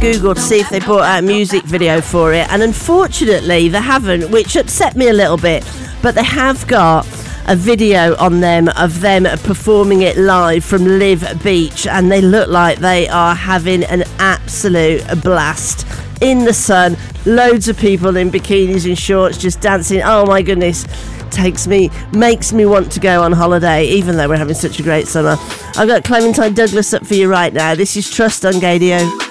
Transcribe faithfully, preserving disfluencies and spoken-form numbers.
Google to see if they brought out a music video for it, and unfortunately they haven't, which upset me a little bit. But they have got a video on them of them performing it live from Live Beach, and they look like they are having an absolute blast in the sun. Loads of people in bikinis and shorts just dancing. Oh my goodness, takes me makes me want to go on holiday, even though we're having such a great summer. I've got Clementine Douglas up for you right now. This is Trust on Gadio.